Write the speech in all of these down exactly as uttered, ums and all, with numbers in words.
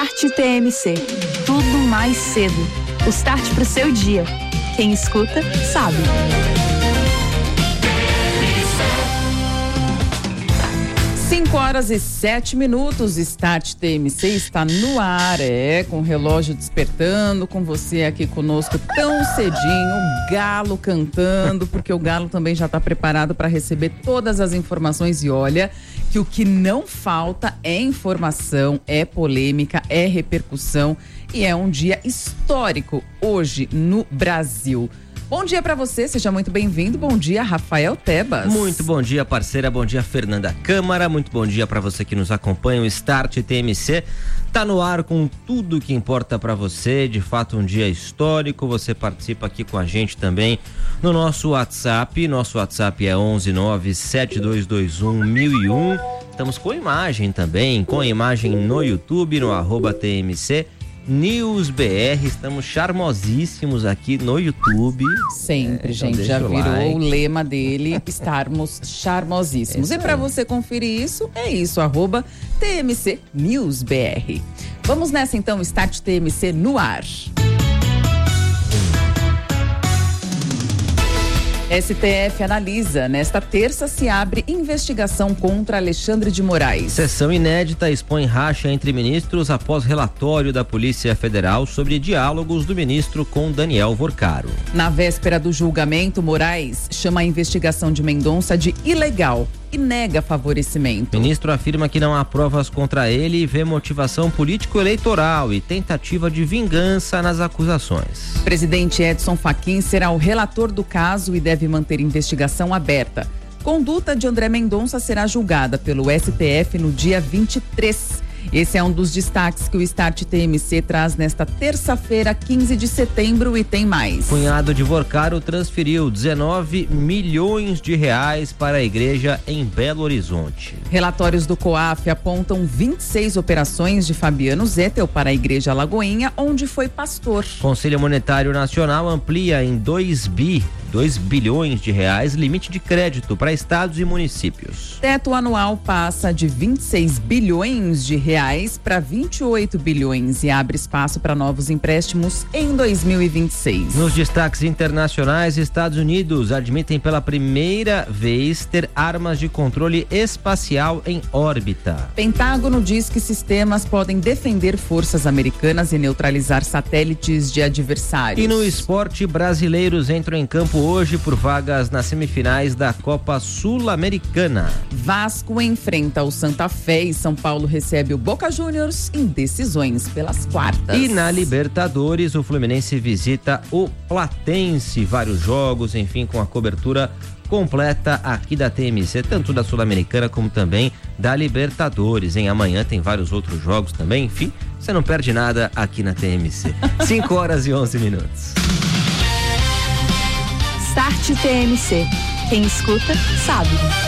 Start T M C. Tudo mais cedo. O start pro seu dia. Quem escuta, sabe. cinco horas e sete minutos, Start T M C está no ar, é, com o relógio despertando, com você aqui conosco tão cedinho, o galo cantando, porque o galo também já está preparado para receber todas as informações. E olha que o que não falta é informação, é polêmica, é repercussão e é um dia histórico hoje no Brasil. Bom dia pra você, seja muito bem-vindo. Bom dia, Rafael Tebas. Muito bom dia, parceira. Bom dia, Fernanda Câmara. Muito bom dia pra você que nos acompanha. O Start T M C tá no ar com tudo que importa pra você. De fato, um dia histórico. Você participa aqui com a gente também no nosso WhatsApp. Nosso WhatsApp é onze nove sete dois dois um mil e um. Estamos com imagem também, com imagem no YouTube, no arroba T M C News B R, estamos charmosíssimos aqui no YouTube. Sempre, é, gente, então já virou like. O lema dele, estarmos charmosíssimos. É e para você conferir isso, é isso, arroba T M C News B R. Vamos nessa então, Start T M C no ar. S T F analisa. Nesta terça se abre investigação contra Alexandre de Moraes. Sessão inédita expõe racha entre ministros após relatório da Polícia Federal sobre diálogos do ministro com Daniel Vorcaro. Na véspera do julgamento, Moraes chama a investigação de Mendonça de ilegal e nega favorecimento. O ministro afirma que não há provas contra ele e vê motivação político-eleitoral e tentativa de vingança nas acusações. Presidente Edson Fachin será o relator do caso e deve manter investigação aberta. Conduta de André Mendonça será julgada pelo S T F no dia vinte e três. Esse é um dos destaques que o Start T M C traz nesta terça-feira, quinze de setembro, e tem mais. Cunhado de Vorcaro transferiu dezenove milhões de reais para a igreja em Belo Horizonte. Relatórios do COAF apontam vinte e seis operações de Fabiano Zettel para a igreja Alagoinha, onde foi pastor. Conselho Monetário Nacional amplia em dois bi, dois bilhões de reais, limite de crédito para estados e municípios. Teto anual passa de vinte e seis bilhões de reais para vinte e oito bilhões e abre espaço para novos empréstimos em dois mil e vinte e seis. Nos destaques internacionais, Estados Unidos admitem pela primeira vez ter armas de controle espacial em órbita. Pentágono diz que sistemas podem defender forças americanas e neutralizar satélites de adversários. E no esporte, brasileiros entram em campo hoje por vagas nas semifinais da Copa Sul-Americana. Vasco enfrenta o Santa Fé e São Paulo recebe o Boca Juniors em decisões pelas quartas. E na Libertadores, o Fluminense visita o Platense. Vários jogos, enfim, com a cobertura completa aqui da T M C, tanto da Sul-Americana como também da Libertadores. Em amanhã tem vários outros jogos também. Enfim, você não perde nada aqui na T M C. cinco horas e onze minutos. Start T M C. Quem escuta, sabe.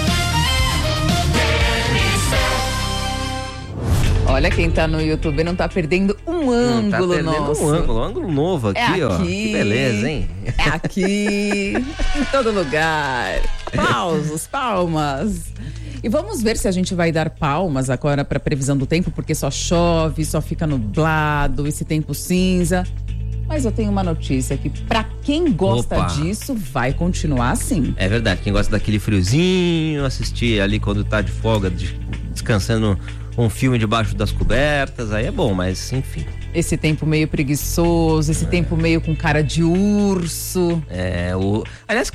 Olha, quem tá no YouTube não tá perdendo um ângulo tá perdendo nosso. um ângulo, um ângulo novo aqui, é aqui, ó. Que beleza, hein? É aqui, em todo lugar. Pausos, palmas. E vamos ver se a gente vai dar palmas agora para previsão do tempo, porque só chove, só fica nublado, esse tempo cinza. Mas eu tenho uma notícia que pra quem gosta Opa. disso, vai continuar assim. É verdade, quem gosta daquele friozinho, assistir ali quando tá de folga, de, descansando um filme debaixo das cobertas, aí é bom, mas enfim. Esse tempo meio preguiçoso, esse é. tempo meio com cara de urso. É, o... Aliás...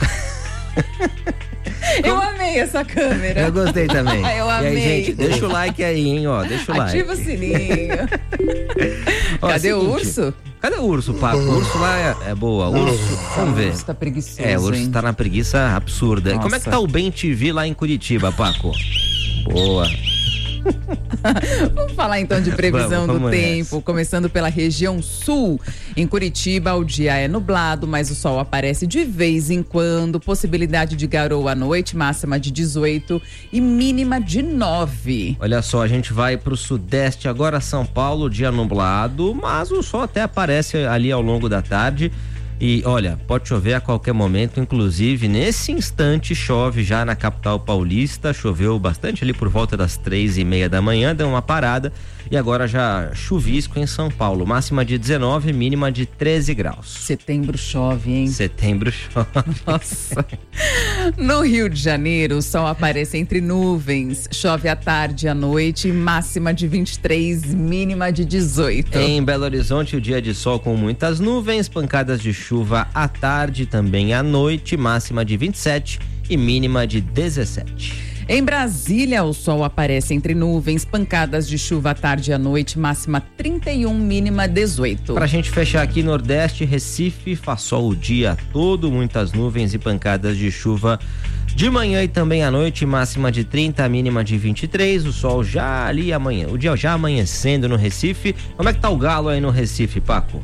Eu amei essa câmera. Eu gostei também. Eu amei. E aí, gente, deixa o like aí, hein, ó, deixa o Ativa like. Ativa o sininho. Ó, cadê seguinte, o urso? Cadê o urso, Paco? O urso lá é, é boa. O urso, vamos ver. O urso tá preguiçoso, É, o urso hein? tá na preguiça absurda. Nossa. Como é que tá o Bem T V lá em Curitiba, Paco? Boa. Vamos falar então de previsão vamos, vamos do tempo, nessa. Começando pela região sul. Em Curitiba, o dia é nublado, mas o sol aparece de vez em quando. Possibilidade de garoa à noite, máxima de dezoito e mínima de nove. Olha só, a gente vai pro sudeste agora, São Paulo, dia nublado, mas o sol até aparece ali ao longo da tarde. E olha, pode chover a qualquer momento, inclusive nesse instante chove já na capital paulista, choveu bastante ali por volta das três e meia da manhã, deu uma parada e agora já chuvisco em São Paulo, máxima de dezenove, mínima de treze graus. Setembro chove, hein? Setembro chove. Nossa. No Rio de Janeiro, o sol aparece entre nuvens, chove à tarde e à noite, máxima de vinte e três, mínima de dezoito. Em Belo Horizonte, o dia de sol com muitas nuvens, pancadas de chuva à tarde, também à noite, máxima de vinte e sete e mínima de dezessete. Em Brasília, o sol aparece entre nuvens, pancadas de chuva à tarde e à noite, máxima trinta e um, mínima dezoito. Pra gente fechar aqui, Nordeste, Recife, faz sol o dia todo, muitas nuvens e pancadas de chuva de manhã e também à noite, máxima de trinta, mínima de vinte e três, o sol já ali amanhã, o dia já amanhecendo no Recife. Como é que tá o galo aí no Recife, Paco?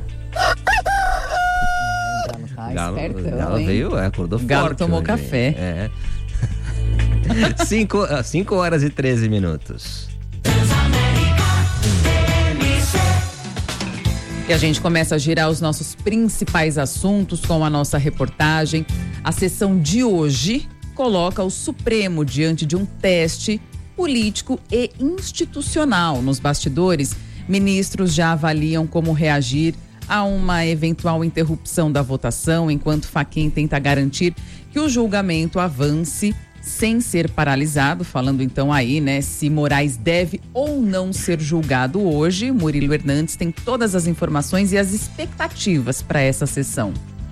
Tá Galo, espertão, Galo hein? veio, é, acordou forte. Galo tomou hoje, café. É. cinco horas e treze minutos. E a gente começa a girar os nossos principais assuntos com a nossa reportagem. A sessão de hoje coloca o Supremo diante de um teste político e institucional. Nos bastidores, ministros já avaliam como reagir a uma eventual interrupção da votação, enquanto Fachin tenta garantir que o julgamento avance sem ser paralisado, falando então aí, né, se Moraes deve ou não ser julgado hoje. Murilo Hernandes tem todas as informações e as expectativas para essa sessão.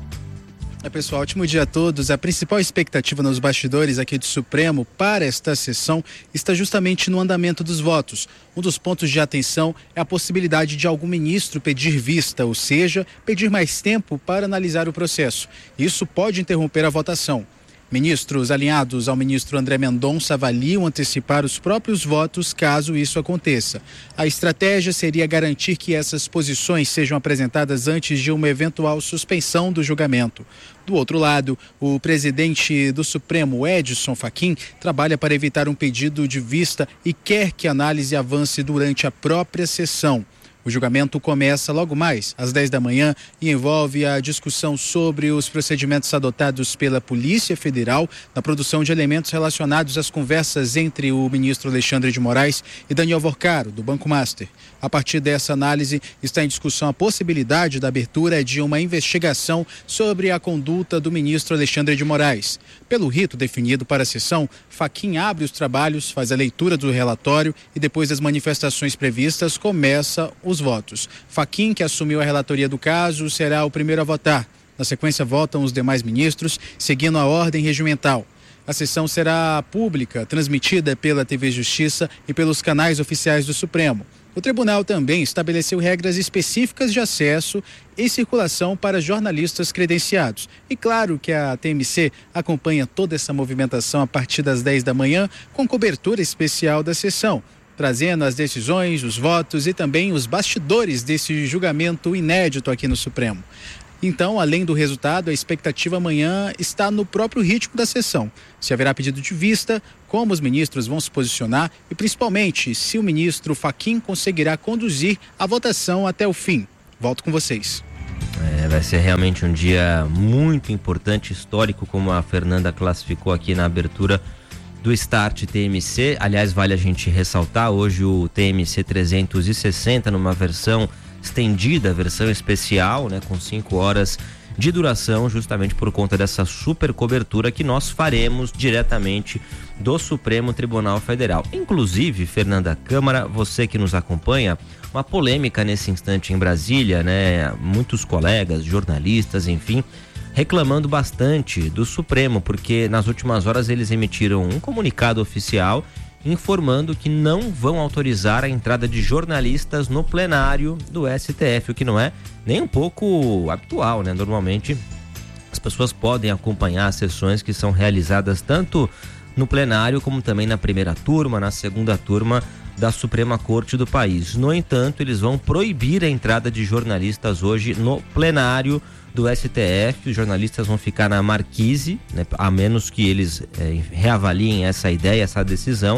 É, pessoal, ótimo dia a todos. A principal expectativa nos bastidores aqui do Supremo para esta sessão está justamente no andamento dos votos. Um dos pontos de atenção é a possibilidade de algum ministro pedir vista, ou seja, pedir mais tempo para analisar o processo. Isso pode interromper a votação. Ministros alinhados ao ministro André Mendonça avaliam antecipar os próprios votos caso isso aconteça. A estratégia seria garantir que essas posições sejam apresentadas antes de uma eventual suspensão do julgamento. Do outro lado, o presidente do Supremo, Edson Fachin, trabalha para evitar um pedido de vista e quer que a análise avance durante a própria sessão. O julgamento começa logo mais, às dez da manhã, e envolve a discussão sobre os procedimentos adotados pela Polícia Federal na produção de elementos relacionados às conversas entre o ministro Alexandre de Moraes e Daniel Vorcaro, do Banco Master. A partir dessa análise, está em discussão a possibilidade da abertura de uma investigação sobre a conduta do ministro Alexandre de Moraes. Pelo rito definido para a sessão, Fachin abre os trabalhos, faz a leitura do relatório e, depois das manifestações previstas, começa o os votos. Fachin, que assumiu a relatoria do caso, será o primeiro a votar. Na sequência, votam os demais ministros, seguindo a ordem regimental. A sessão será pública, transmitida pela T V Justiça e pelos canais oficiais do Supremo. O tribunal também estabeleceu regras específicas de acesso e circulação para jornalistas credenciados. E claro que a T M C acompanha toda essa movimentação a partir das dez da manhã, com cobertura especial da sessão, trazendo as decisões, os votos e também os bastidores desse julgamento inédito aqui no Supremo. Então, além do resultado, a expectativa amanhã está no próprio ritmo da sessão. Se haverá pedido de vista, como os ministros vão se posicionar e, principalmente, se o ministro Fachin conseguirá conduzir a votação até o fim. Volto com vocês. É, vai ser realmente um dia muito importante, histórico, como a Fernanda classificou aqui na abertura do Start T M C. Aliás, vale a gente ressaltar, hoje o T M C trezentos e sessenta numa versão estendida, versão especial, né, com cinco horas de duração, justamente por conta dessa super cobertura que nós faremos diretamente do Supremo Tribunal Federal. Inclusive, Fernanda, Câmara, você que nos acompanha, uma polêmica nesse instante em Brasília, né? Muitos colegas, jornalistas, enfim, reclamando bastante do Supremo, porque nas últimas horas eles emitiram um comunicado oficial informando que não vão autorizar a entrada de jornalistas no plenário do S T F, o que não é nem um pouco habitual, né? Normalmente as pessoas podem acompanhar as sessões que são realizadas tanto no plenário como também na primeira turma, na segunda turma da Suprema Corte do país. No entanto, eles vão proibir a entrada de jornalistas hoje no plenário do S T F. Os jornalistas vão ficar na marquise, né, a menos que eles é, reavaliem essa ideia, essa decisão.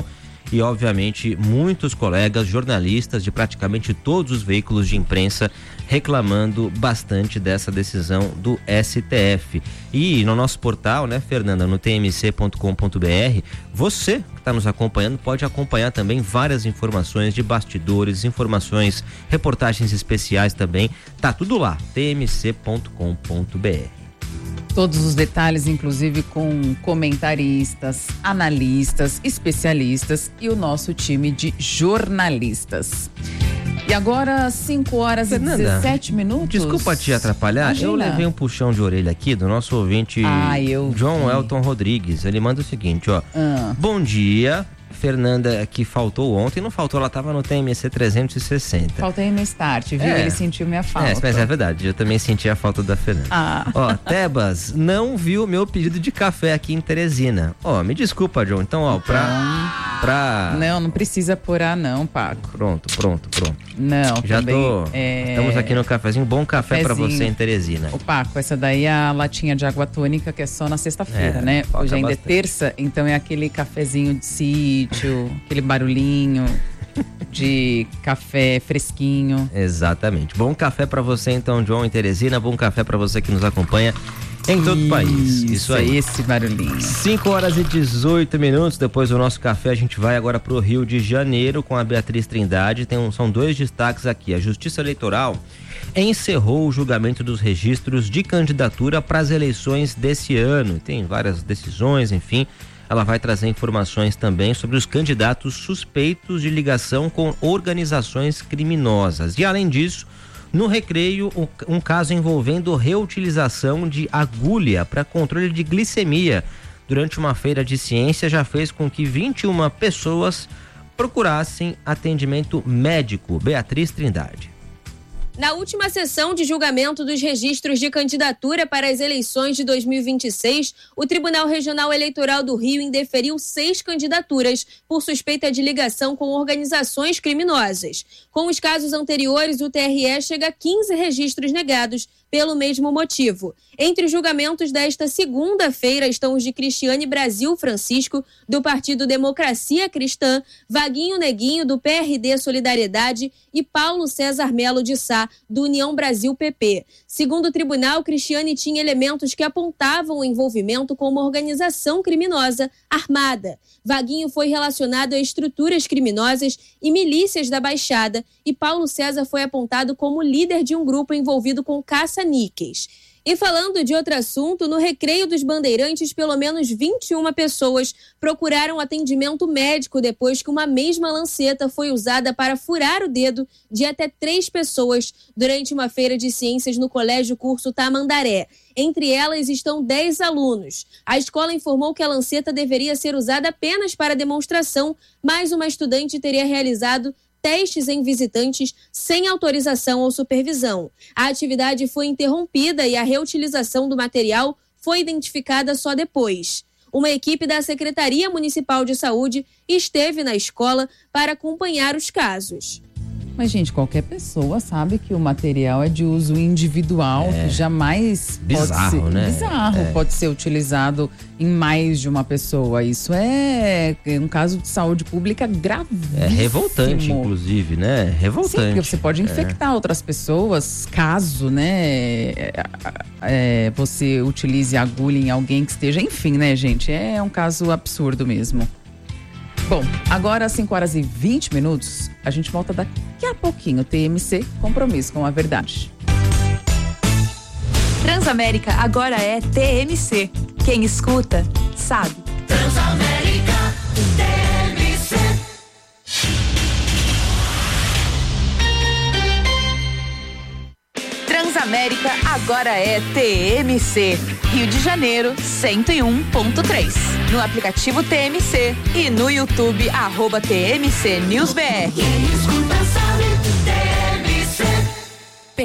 e, obviamente, muitos colegas jornalistas de praticamente todos os veículos de imprensa reclamando bastante dessa decisão do S T F. E no nosso portal, né, Fernanda, no t m c ponto com ponto b r, você que está nos acompanhando pode acompanhar também várias informações de bastidores, informações, reportagens especiais também. Tá tudo lá, t m c ponto com ponto b r. Todos os detalhes, inclusive com comentaristas, analistas, especialistas e o nosso time de jornalistas. E agora, cinco horas Fernanda, e dezessete minutos. Desculpa te atrapalhar, Imagina. Eu levei um puxão de orelha aqui do nosso ouvinte ah, eu John vi. Elton Rodrigues. Ele manda o seguinte, ó. Ah. Bom dia, Fernanda, que faltou ontem, não faltou, ela estava no T M C trezentos e sessenta. Faltei no start, viu? É. Ele sentiu minha falta. É, mas é verdade, eu também senti a falta da Fernanda. Ah. Ó, Tebas, não viu meu pedido de café aqui em Teresina. Ó, me desculpa, John, então, ó, pra... pra... Não, não precisa apurar não, Paco. Pronto, pronto, pronto. Não, Já também, tô... é... Estamos aqui no cafezinho, bom café pra Cafezinho. você em Teresina. Ô, Paco, essa daí é a latinha de água tônica que é só na sexta-feira, É, né? falta Hoje ainda bastante. é terça, então é aquele cafezinho de sítio, aquele barulhinho de café fresquinho. Exatamente. Bom café pra você então, John em Teresina, bom café pra você que nos acompanha em todo o país. Isso aí. é esse barulhinho. cinco horas e dezoito minutos, depois do nosso café a gente vai agora pro Rio de Janeiro com a Beatriz Trindade. Tem um, são dois destaques aqui. A Justiça Eleitoral encerrou o julgamento dos registros de candidatura para as eleições desse ano. Tem várias decisões, enfim. Ela vai trazer informações também sobre os candidatos suspeitos de ligação com organizações criminosas. E além disso, no Recreio, um caso envolvendo reutilização de agulha para controle de glicemia durante uma feira de ciência já fez com que vinte e uma pessoas procurassem atendimento médico. Beatriz Trindade. Na última sessão de julgamento dos registros de candidatura para as eleições de dois mil e vinte e seis, o Tribunal Regional Eleitoral do Rio indeferiu seis candidaturas por suspeita de ligação com organizações criminosas. Com os casos anteriores, o T R E chega a quinze registros negados pelo mesmo motivo. Entre os julgamentos desta segunda-feira estão os de Cristiane Brasil Francisco, do Partido Democracia Cristã, Vaguinho Neguinho, do P R D Solidariedade e Paulo César Melo de Sá, do União Brasil P P. Segundo o tribunal, Cristiane tinha elementos que apontavam o envolvimento com uma organização criminosa armada. Vaguinho foi relacionado a estruturas criminosas e milícias da Baixada e Paulo César foi apontado como líder de um grupo envolvido com caça-níqueis. E falando de outro assunto, no Recreio dos Bandeirantes, pelo menos vinte e uma pessoas procuraram atendimento médico depois que uma mesma lanceta foi usada para furar o dedo de até três pessoas durante uma feira de ciências no Colégio Curso Tamandaré. Entre elas estão dez alunos. A escola informou que a lanceta deveria ser usada apenas para demonstração, mas uma estudante teria realizado testes em visitantes sem autorização ou supervisão. A atividade foi interrompida e a reutilização do material foi identificada só depois. Uma equipe da Secretaria Municipal de Saúde esteve na escola para acompanhar os casos. Mas, gente, qualquer pessoa sabe que o material é de uso individual, É. que jamais Bizarro, pode ser, né? bizarro, É. pode ser utilizado em mais de uma pessoa. Isso é um caso de saúde pública gravíssimo. É revoltante, inclusive, né? Sim, Revoltante. porque você pode infectar É. outras pessoas caso, né, é, você utilize agulha em alguém que esteja, enfim, né, gente? É um caso absurdo mesmo. Bom, agora às cinco horas e vinte minutos, a gente volta daqui a pouquinho. T M C, compromisso com a verdade. Transamérica agora é T M C. Quem escuta, sabe. Transamérica, T M C. Transamérica agora é T M C. Rio de Janeiro, cento e um ponto três. No aplicativo T M C e no YouTube, arroba T M C News B R. Quem escuta sabe, T M C. P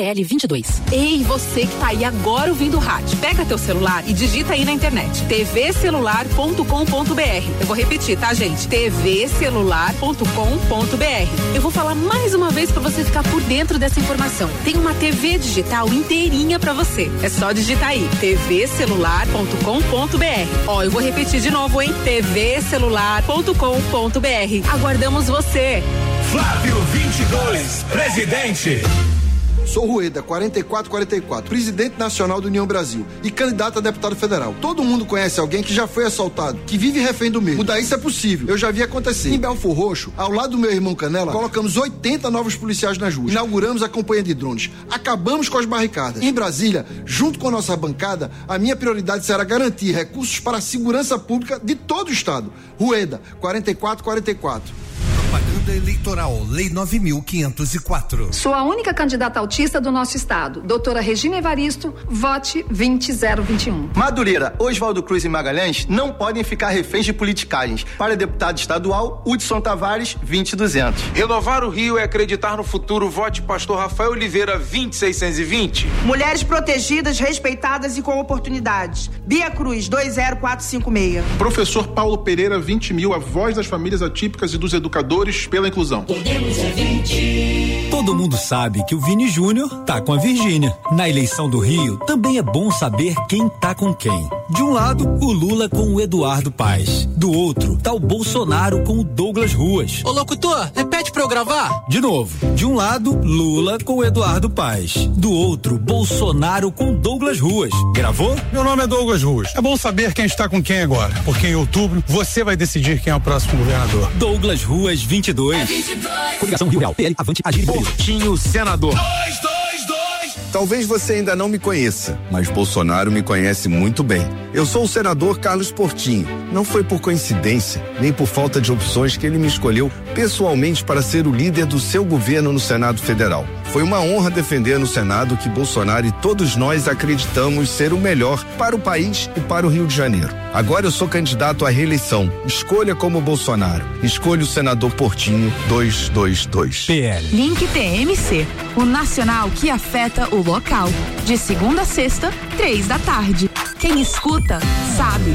L vinte e dois. Ei, você que tá aí agora ouvindo o rádio, pega teu celular e digita aí na internet, t v celular ponto com ponto b r. Eu vou repetir, tá, gente? t v celular ponto com ponto b r. Eu vou falar mais uma vez pra você ficar por dentro dessa informação. Tem uma T V digital inteirinha pra você. É só digitar aí, t v celular ponto com ponto b r. Ó, eu vou repetir de novo, hein? t v celular ponto com ponto b r. Aguardamos você. Flávio vinte e dois, presidente. Sou Rueda, quarenta e quatro quarenta e quatro, presidente nacional do União Brasil e candidato a deputado federal. Todo mundo conhece alguém que já foi assaltado, que vive refém do medo. Mudar isso é possível, eu já vi acontecer. Em Belfor Roxo, ao lado do meu irmão Canela, colocamos oitenta novos policiais nas ruas. Inauguramos a campanha de drones. Acabamos com as barricadas. Em Brasília, junto com a nossa bancada, a minha prioridade será garantir recursos para a segurança pública de todo o estado. Rueda, quarenta e quatro quarenta e quatro. Propaganda eleitoral, Lei nove mil quinhentos e quatro. Sou a única candidata autista do nosso estado. Doutora Regina Evaristo, vote vinte zero vinte e um. Madureira, Oswaldo Cruz e Magalhães não podem ficar reféns de politicagens. Para deputado estadual, Hudson Tavares, vinte duzentos. Renovar o Rio é acreditar no futuro. Vote Pastor Rafael Oliveira, vinte seiscentos e vinte. Mulheres protegidas, respeitadas e com oportunidades. Bia Cruz, dois zero quatro cinco seis. Professor Paulo Pereira, vinte mil, a voz das famílias atípicas e dos educadores pela inclusão. Podemos é vinte. Todo mundo sabe que o Vini Júnior tá com a Virgínia. Na eleição do Rio, também é bom saber quem tá com quem. De um lado, o Lula com o Eduardo Paes. Do outro, tá o Bolsonaro com o Douglas Ruas. Ô locutor, repete pra eu gravar. De novo. De um lado, Lula com o Eduardo Paes. Do outro, Bolsonaro com o Douglas Ruas. Gravou? Meu nome é Douglas Ruas. É bom saber quem está com quem agora, porque em outubro você vai decidir quem é o próximo governador. Douglas Ruas vinte e dois. É vinte e dois. Coligação Rio Real. P L, Avante, Agir e Portinho, senador. dois dois dois. Talvez você ainda não me conheça, mas Bolsonaro me conhece muito bem. Eu sou o senador Carlos Portinho. Não foi por coincidência, nem por falta de opções que ele me escolheu pessoalmente para ser o líder do seu governo no Senado Federal. Foi uma honra defender no Senado que Bolsonaro e todos nós acreditamos ser o melhor para o país e para o Rio de Janeiro. Agora eu sou candidato à reeleição. Escolha como Bolsonaro. Escolha o senador Portinho dois dois dois. P L. Link T M C, o nacional que afeta o local. De segunda a sexta, três da tarde. Quem escuta, sabe.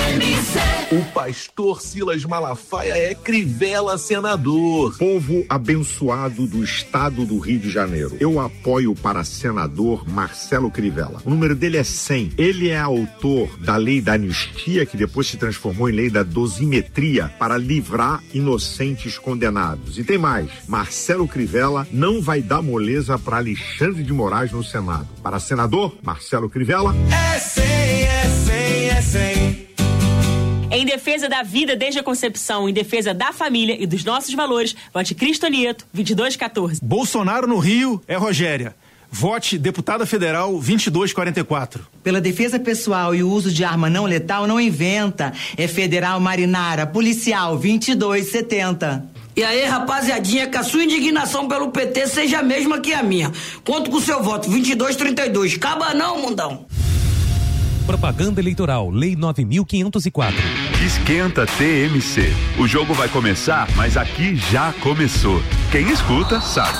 O pastor Silas Malafaia é Crivella senador. Povo abençoado do estado do Rio de Janeiro. Eu apoio para senador Marcelo Crivella. O número dele é cem. Ele é autor da lei da anistia, que depois se transformou em lei da dosimetria, para livrar inocentes condenados. E tem mais. Marcelo Crivella não vai dar moleza para Alexandre de Moraes no Senado. Para senador Marcelo Crivella. É cem, é cem, é cem. Em defesa da vida desde a concepção, em defesa da família e dos nossos valores, vote Cristo Nieto, vinte e dois quatorze. Bolsonaro no Rio é Rogéria. Vote deputada federal vinte e dois quarenta e quatro. Pela defesa pessoal e o uso de arma não letal, não inventa. É Federal Marinara, policial vinte e dois setenta. E aí, rapaziadinha, que a sua indignação pelo P T seja a mesma que a minha. Conto com o seu voto, vinte e dois trinta e dois. Acaba não, mundão. Propaganda eleitoral, Lei nove mil quinhentos e quatro. Esquenta T M C. O jogo vai começar, mas aqui já começou. Quem escuta, sabe.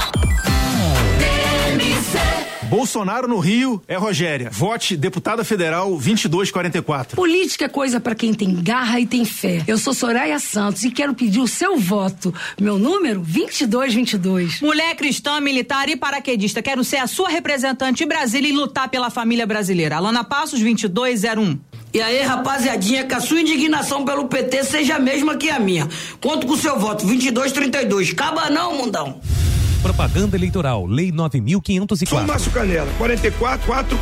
Bolsonaro no Rio é Rogéria. Vote deputada federal vinte e dois quarenta e quatro. Política é coisa pra quem tem garra e tem fé. Eu sou Soraya Santos e quero pedir o seu voto. Meu número, vinte e dois vinte e dois. Mulher cristã, militar e paraquedista. Quero ser a sua representante em Brasília e lutar pela família brasileira. Alana Passos, vinte e dois zero um. E aí, rapaziadinha, que a sua indignação pelo P T seja a mesma que a minha. Conto com o seu voto, vinte e dois trinta e dois. Acaba não, mundão. Propaganda eleitoral, Lei nove mil quinhentos e quatro. Sou Márcio Canela, quarenta e quatro, quatro.